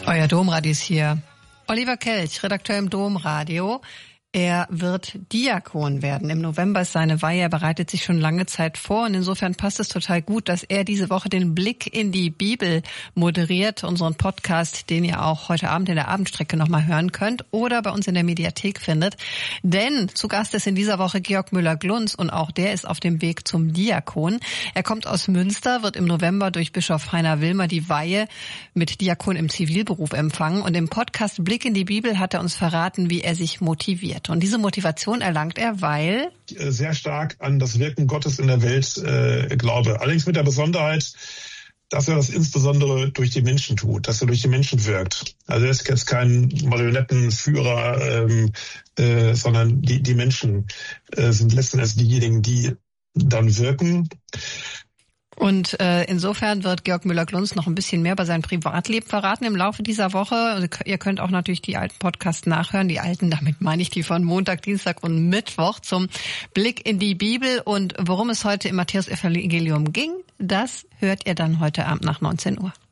Euer Domradio ist hier. Oliver Kelch, Redakteur im Domradio. Er wird Diakon werden. Im November ist seine Weihe. Er bereitet sich schon lange Zeit vor. Und insofern passt es total gut, dass er diese Woche den Blick in die Bibel moderiert. Unseren Podcast, den ihr auch heute Abend in der Abendstrecke nochmal hören könnt oder bei uns in der Mediathek findet. Denn zu Gast ist in dieser Woche Georg Müller-Glunz und auch der ist auf dem Weg zum Diakon. Er kommt aus Münster, wird im November durch Bischof Heiner Wilmer die Weihe mit Diakon im Zivilberuf empfangen. Und im Podcast Blick in die Bibel hat er uns verraten, wie er sich motiviert. Und diese Motivation erlangt er, weil sehr stark an das Wirken Gottes in der Welt glaube. Allerdings mit der Besonderheit, dass er das insbesondere durch die Menschen tut, dass er durch die Menschen wirkt. Also er ist jetzt kein Marionettenführer, sondern die Menschen sind letzten Endes diejenigen, die dann wirken. Und insofern wird Georg Müller-Glunz noch ein bisschen mehr über sein Privatleben verraten im Laufe dieser Woche. Also ihr könnt auch natürlich die alten Podcasts nachhören. Die alten, damit meine ich die von Montag, Dienstag und Mittwoch zum Blick in die Bibel. Und worum es heute im Matthäus-Evangelium ging, das hört ihr dann heute Abend nach 19 Uhr.